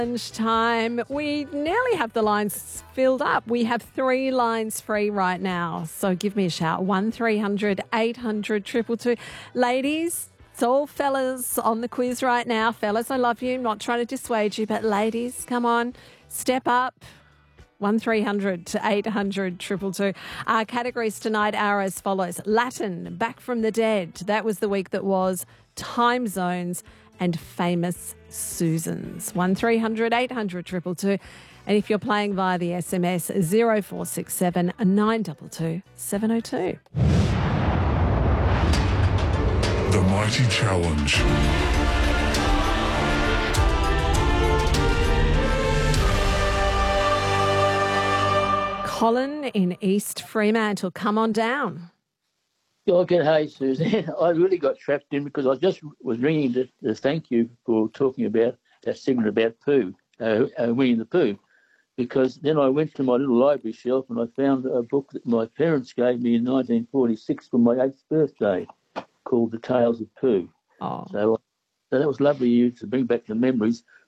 Time. We nearly have the lines filled up. We have 3 lines free right now. So give me a shout. 1300 800 222. Ladies, it's all fellas on the quiz right now. Fellas, I love you. I'm not trying to dissuade you, but ladies, come on, step up. 1300 800 222. Our categories tonight are as follows. Latin, Back from the Dead. That was the week that was. Time zones and famous Susans. 1300 800 222. And if you're playing via the SMS, 0467 922 702. The Mighty Challenge. Colin in East Fremantle, come on down. Okay, hey, Suzanne. I really got trapped in because I just was ringing to thank you for talking about that segment about poo, Winnie the Pooh, because then I went to my little library shelf and I found a book that my parents gave me in 1946 for my 8th birthday called The Tales of Pooh. Oh. So that was lovely of you to bring back the memories.